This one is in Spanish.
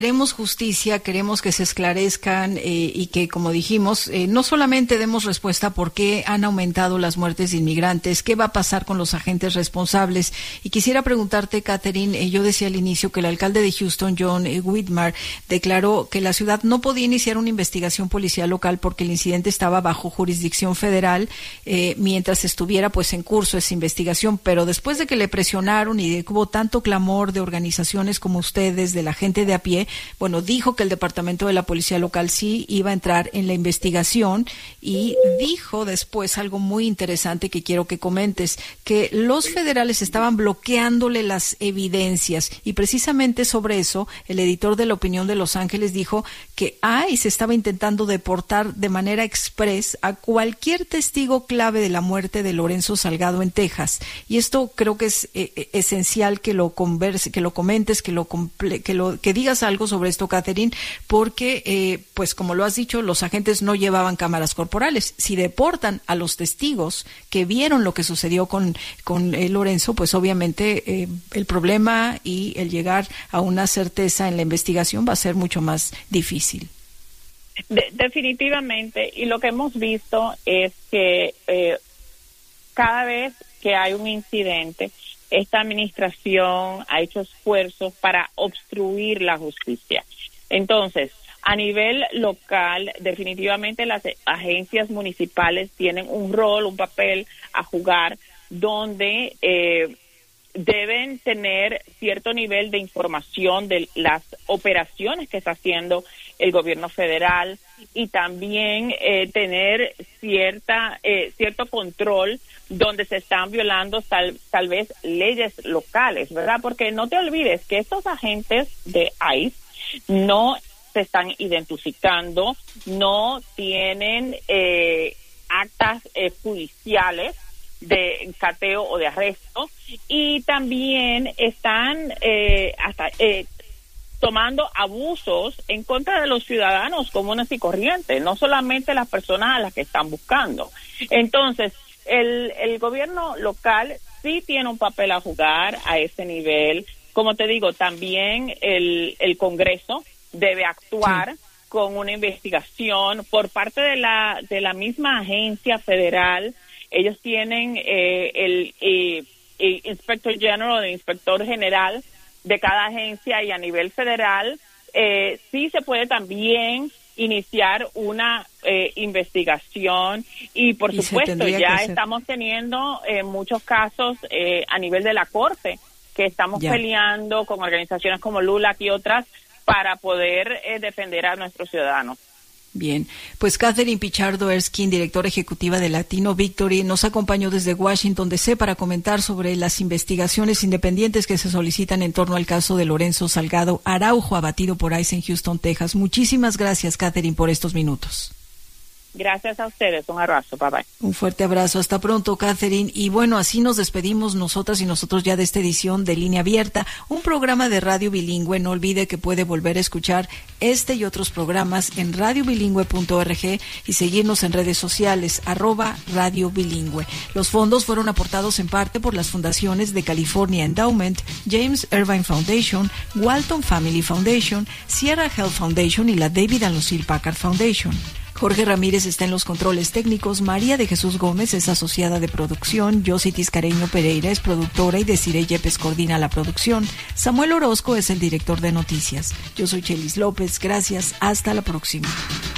Queremos justicia, queremos que se esclarezcan y que, como dijimos, no solamente demos respuesta a por qué han aumentado las muertes de inmigrantes, qué va a pasar con los agentes responsables. Y quisiera preguntarte, Catherine, yo decía al inicio que el alcalde de Houston, John Whitmire, declaró que la ciudad no podía iniciar una investigación policial local porque el incidente estaba bajo jurisdicción federal mientras estuviera pues en curso esa investigación. Pero después de que le presionaron y de que hubo tanto clamor de organizaciones como ustedes, de la gente de a pie, bueno, dijo que el departamento de la policía local sí iba a entrar en la investigación y dijo después algo muy interesante que quiero que comentes, que los federales estaban bloqueándole las evidencias y precisamente sobre eso el editor de La Opinión de Los Ángeles dijo que ICE estaba intentando deportar de manera express a cualquier testigo clave de la muerte de Lorenzo Salgado en Texas. Y esto creo que es esencial que lo converse, que lo comentes, que digas algo sobre esto, Catherine, porque, pues como lo has dicho, los agentes no llevaban cámaras corporales. Si deportan a los testigos que vieron lo que sucedió con Lorenzo, pues obviamente el problema y el llegar a una certeza en la investigación va a ser mucho más difícil. Definitivamente, y lo que hemos visto es que cada vez que hay un incidente, esta administración ha hecho esfuerzos para obstruir la justicia. Entonces, a nivel local, definitivamente las agencias municipales tienen un rol, un papel a jugar, donde deben tener cierto nivel de información de las operaciones que está haciendo el gobierno federal y también tener cierto control donde se están violando tal vez leyes locales, ¿verdad? Porque no te olvides que estos agentes de ICE no se están identificando, no tienen actas judiciales de cateo o de arresto y también están tomando abusos en contra de los ciudadanos comunes y corrientes, no solamente las personas a las que están buscando. Entonces, el gobierno local sí tiene un papel a jugar a ese nivel. Como te digo, también el Congreso debe actuar con una investigación por parte de la misma agencia federal. Ellos tienen el Inspector General, el Inspector General de cada agencia, y a nivel federal sí se puede también iniciar una investigación y por supuesto ya estamos teniendo muchos casos a nivel de la Corte que estamos peleando con organizaciones como LULAC y otras para poder defender a nuestros ciudadanos. Bien, pues Catherine Pichardo Erskine, directora ejecutiva de Latino Victory, nos acompañó desde Washington DC para comentar sobre las investigaciones independientes que se solicitan en torno al caso de Lorenzo Salgado Araujo, abatido por ICE en Houston, Texas. Muchísimas gracias, Catherine, por estos minutos. Gracias a ustedes, un abrazo, bye bye. Un fuerte abrazo, hasta pronto, Catherine. Y bueno, así nos despedimos nosotras y nosotros ya de esta edición de Línea Abierta, un programa de radio bilingüe. No olvide que puede volver a escuchar este y otros programas en radiobilingüe.org y seguirnos en redes sociales, @Radio Bilingüe. Los fondos fueron aportados en parte por las fundaciones de California Endowment, James Irvine Foundation, Walton Family Foundation, Sierra Health Foundation y la David and Lucille Packard Foundation. Jorge Ramírez está en los controles técnicos, María de Jesús Gómez es asociada de producción, Yossi Tiscareño Pereira es productora y Desiree Yepes coordina la producción. Samuel Orozco es el director de noticias. Yo soy Chelis López, gracias, hasta la próxima.